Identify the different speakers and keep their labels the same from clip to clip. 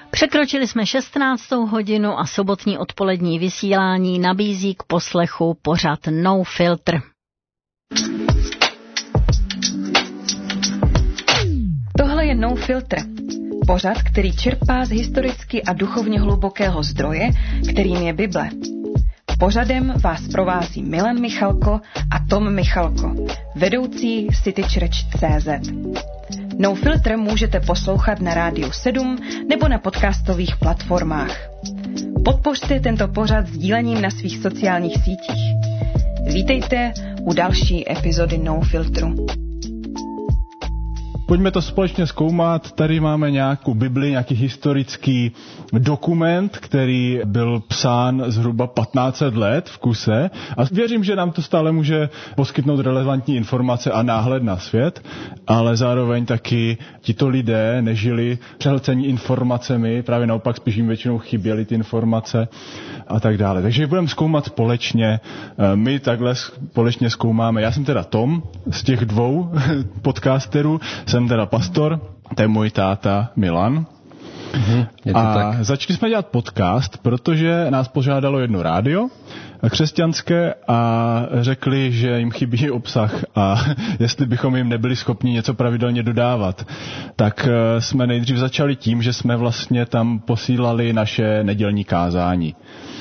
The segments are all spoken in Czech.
Speaker 1: Překročili jsme 16. hodinu a sobotní odpolední vysílání nabízí k poslechu pořad No Filter.
Speaker 2: Tohle je No Filter. Pořad, který čerpá z historicky a duchovně hlubokého zdroje, kterým je Bible. Pořadem vás provází Milan Michalko a Tom Michalko, vedoucí citychurch.cz. No Filter můžete poslouchat na Rádiu 7 nebo na podcastových platformách. Podpořte tento pořad sdílením na svých sociálních sítích. Vítejte u další epizody No Filtru.
Speaker 3: Pojďme to společně zkoumat. Tady máme nějakou Bibli, nějaký historický dokument, který byl psán zhruba 1500 let v kuse. A věřím, že nám to stále může poskytnout relevantní informace a náhled na svět, ale zároveň taky tito lidé nežili přehlcení informacemi, právě naopak spíš jim většinou chyběly ty informace a tak dále. Takže budeme zkoumat společně. My takhle společně zkoumáme. Já jsem teda Tom z těch dvou podcasterů, jsem teda pastor, to je můj táta Milan. A začali jsme dělat podcast, protože nás požádalo jedno rádio křesťanské a řekli, že jim chybí obsah a jestli bychom jim nebyli schopni něco pravidelně dodávat. Tak jsme nejdřív začali tím, že jsme vlastně tam posílali naše nedělní kázání.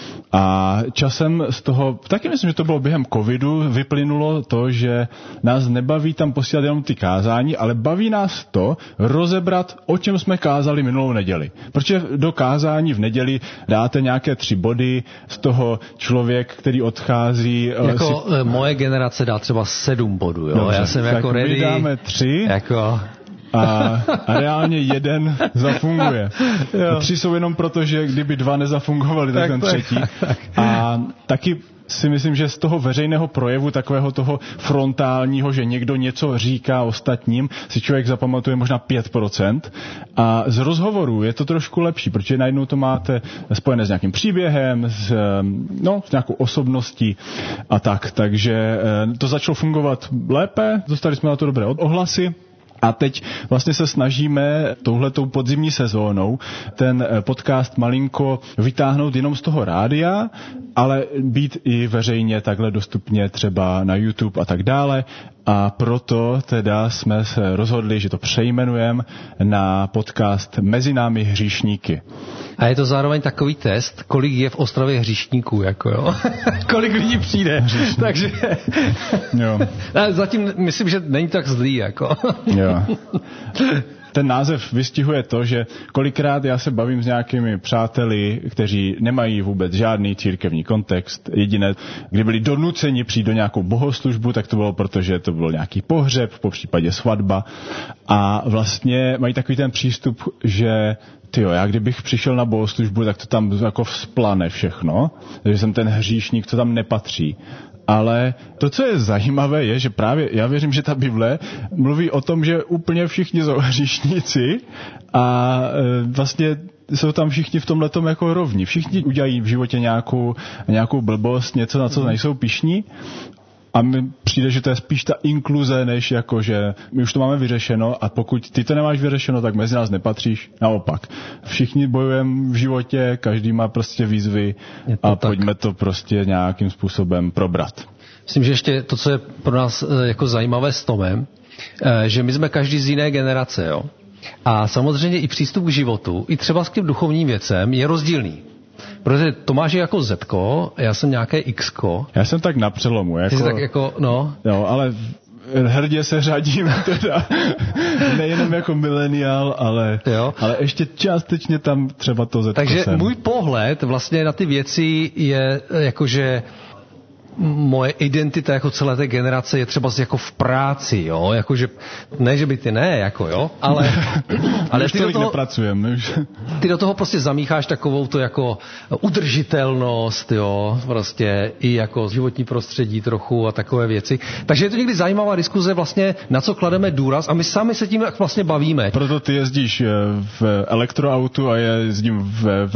Speaker 3: A časem z toho, taky myslím, že to bylo během covidu, vyplynulo to, že nás nebaví tam posílat jenom ty kázání, ale baví nás to rozebrat, o čem jsme kázali minulou neděli. Protože do kázání v neděli dáte nějaké 3 body, z toho člověk, který odchází...
Speaker 4: Jako moje generace dá třeba 7 bodů, jo?
Speaker 3: Dobře,
Speaker 4: já jsem jako ready.
Speaker 3: My dáme 3.
Speaker 4: Jako...
Speaker 3: A reálně 1 zafunguje. 3 jsou jenom proto, že kdyby 2 nezafungovaly, tak ten třetí. A taky si myslím, že z toho veřejného projevu, takového toho frontálního, že někdo něco říká ostatním, si člověk zapamatuje možná 5%. A z rozhovoru je to trošku lepší, protože najednou to máte spojené s nějakým příběhem, s nějakou osobností a tak. Takže to začalo fungovat lépe, dostali jsme na to dobré ohlasy. A teď vlastně se snažíme touhletou podzimní sezónou ten podcast malinko vytáhnout jenom z toho rádia, ale být i veřejně takhle dostupně třeba na YouTube a tak dále. A proto teda jsme se rozhodli, že to přejmenujeme na podcast Mezi námi hříšníky.
Speaker 4: A je to zároveň takový test, kolik je v Ostravě hříšníků, jako jo. Kolik lidí přijde. Hříšník. Takže
Speaker 3: jo.
Speaker 4: Zatím myslím, že není tak zlý, jako.
Speaker 3: Jo. Ten název vystihuje to, že kolikrát já se bavím s nějakými přáteli, kteří nemají vůbec žádný církevní kontext. Jediné, kdy byli donuceni přijít do nějakou bohoslužbu, tak to bylo proto, že to byl nějaký pohřeb, popřípadě svatba. A vlastně mají takový ten přístup, že já kdybych přišel na bohoslužbu, tak to tam jako vzplane všechno. Takže jsem ten hříšník, co tam nepatří. Ale to, co je zajímavé, je, že právě já věřím, že ta Bible mluví o tom, že úplně všichni jsou hříšníci a vlastně jsou tam všichni v tomhletom jako rovni. Všichni udělají v životě nějakou blbost, něco, na co nejsou pyšní. A mi přijde, že to je spíš ta inkluze, než jako, že my už to máme vyřešeno a pokud ty to nemáš vyřešeno, tak mezi nás nepatříš. Naopak. Všichni bojujeme v životě, každý má prostě výzvy a pojďme to prostě nějakým způsobem probrat.
Speaker 4: Myslím, že ještě to, co je pro nás jako zajímavé s Tomem, že my jsme každý z jiné generace, jo. A samozřejmě i přístup k životu, i třeba s tím duchovním věcem je rozdílný. Protože Tomáš je jako Zetko, já jsem nějaké Xko.
Speaker 3: Já jsem tak na přelomu.
Speaker 4: Ty jsi tak jako, no.
Speaker 3: Jo, ale hrdě se řadím teda nejenom jako mileniál, ale ještě částečně tam třeba to Zetko.
Speaker 4: Takže
Speaker 3: jsem.
Speaker 4: Můj pohled vlastně na ty věci je jakože moje identita jako celé té generace je třeba jako v práci, jo, jakože, ne, že by ty ne, jako jo, ale
Speaker 3: ty do toho nepracujeme.
Speaker 4: Ty do toho prostě zamícháš takovou to jako udržitelnost, jo, prostě i jako životní prostředí trochu a takové věci. Takže je to někdy zajímavá diskuze vlastně, na co klademe důraz a my sami se tím vlastně bavíme.
Speaker 3: Proto ty jezdíš v elektroautu a já jezdím ve